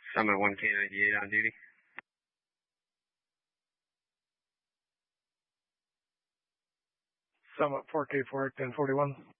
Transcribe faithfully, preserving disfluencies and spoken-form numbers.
Summit one K ninety-eight on duty. Summit four K four, ten forty-one.